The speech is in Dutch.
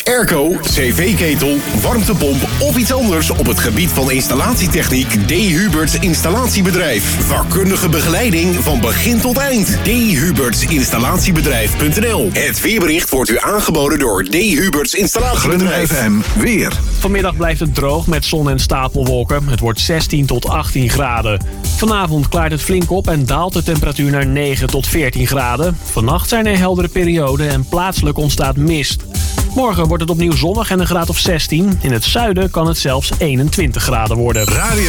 airco, cv-ketel, warmtepomp of iets anders op het gebied van installatietechniek? D. Huberts Installatiebedrijf. Vakkundige begeleiding van begin tot eind. D. Huberts Installatiebedrijf.nl. Het weerbericht wordt u aangeboden door D. Huberts Installatiebedrijf. FM weer. Vanmiddag blijft het droog met zon en stapelwolken. Het wordt 16 tot 18 graden. Vanavond klaart het flink op en daalt de temperatuur naar 9 tot 14 graden. Vannacht zijn er heldere perioden en plaatselijk ontstaat mist. Morgen wordt het opnieuw zonnig en een graad of 16. In het zuiden kan het zelfs 21 graden worden.